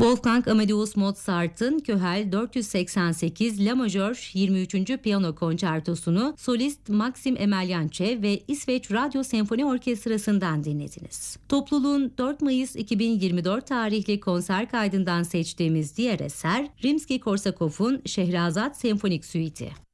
Wolfgang Amadeus Mozart'ın Köhel 488 La Majör 23. Piyano Konçertosunu solist Maxim Emelyançe ve İsveç Radyo Senfoni Orkestrası'ndan dinlediniz. Topluluğun 4 Mayıs 2024 tarihli konser kaydından seçtiğimiz diğer eser Rimski-Korsakov'un Şehrazat Senfonik Süiti.